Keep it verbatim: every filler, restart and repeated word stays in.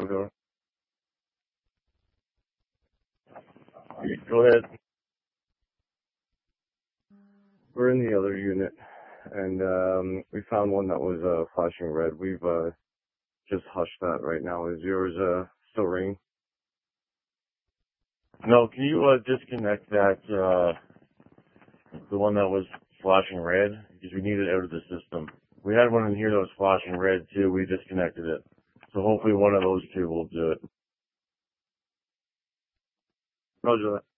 Okay. Go ahead. We're in the other unit, and um, we found one that was uh, flashing red. We've uh, just hushed that right now. Is yours uh, still ringing? No, can you uh, disconnect that, uh, the one that was flashing red? Because we need it out of the system. We had one in here that was flashing red too. We disconnected it. So hopefully one of those two will do it. Roger that.